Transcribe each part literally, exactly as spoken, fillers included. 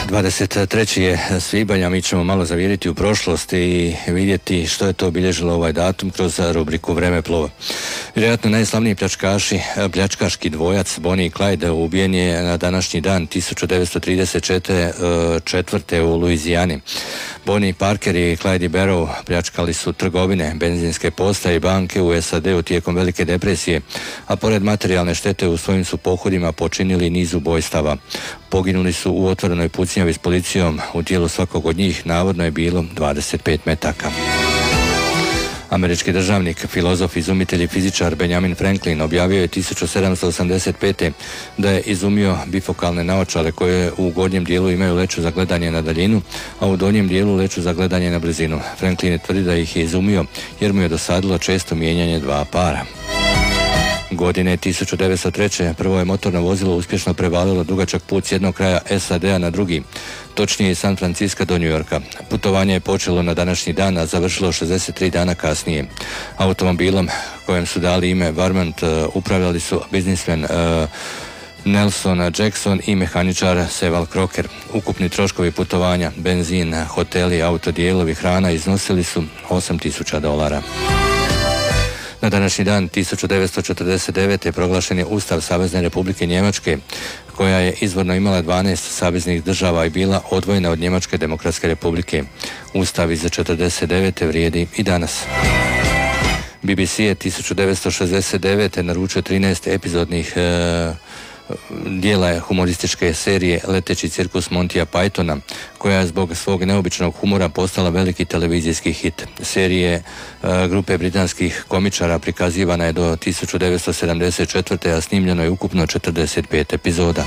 dvadeset treći je svibanj, a mi ćemo malo zaviriti u prošlost i vidjeti što je to obilježilo ovaj datum kroz rubriku Vremeplov. Vjerojatno najslavniji pljačkaši, pljačkaški dvojac Bonnie i Clyde ubijen je na današnji dan tisuću devetsto trideset četvrte u Luizijani. Bonnie Parker i Clyde Barrow pljačkali su trgovine, benzinske postaje i banke u S A D-u tijekom Velike depresije, a pored materijalne štete u svojim su pohodima počinili niz ubojstava. Poginuli su u otvorenoj pucnjavi s policijom, u tijelu svakog od njih navodno je bilo dvadeset pet metaka. Američki državnik, filozof, izumitelj i fizičar Benjamin Franklin objavio je tisuću sedamsto osamdeset pete da je izumio bifokalne naočale koje u gornjem dijelu imaju leću za gledanje na daljinu, a u donjem dijelu leću za gledanje na blizinu. Franklin je tvrdi da ih je izumio jer mu je dosadilo često mijenjanje dva para. Godine tisuću devetsto treće prvo je motorno vozilo uspješno prevalilo dugačak put s jednog kraja S A D-a na drugi, točnije iz San Francisca do New Yorka. Putovanje je počelo na današnji dan, a završilo šezdeset tri dana kasnije. Automobilom kojem su dali ime Vermont upravljali su biznismen uh, Nelson Jackson i mehaničar Seval Crocker. Ukupni troškovi putovanja, benzin, hoteli, autodijelovi, hrana iznosili su osam tisuća dolara. Na današnji dan tisuću devetsto četrdeset devete proglašen je Ustav Savezne Republike Njemačke, koja je izvorno imala dvanaest saveznih država i bila odvojena od Njemačke Demokratske Republike. Ustav iz četrdeset devete vrijedi i danas. B B C je tisuću devetsto šezdeset devete naručio trinaest epizodnih e, dijela humorističke serije Leteći cirkus Montija Pythona, koja je zbog svog neobičnog humora postala veliki televizijski hit. Serije e, grupe britanskih komičara prikazivana je do tisuću devetsto sedamdeset četvrte a snimljeno je ukupno četrdeset pet epizoda.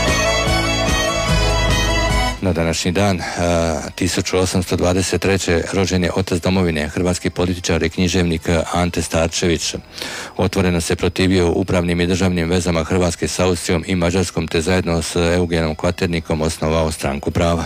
Na današnji dan, tisuću osamsto dvadeset treće rođen je otac domovine, hrvatski političar i književnik Ante Starčević. Otvoreno se protivio upravnim i državnim vezama Hrvatske s Austrijom i Mađarskom, te zajedno s Eugenom Kvaternikom osnovao Stranku prava.